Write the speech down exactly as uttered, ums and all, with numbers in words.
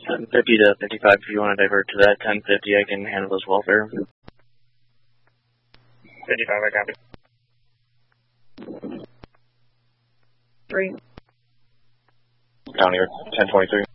ten fifty to fifty-five, if you want to divert to that. ten fifty, I can handle his welfare. fifty-five, I copy. Three. County ten twenty-three.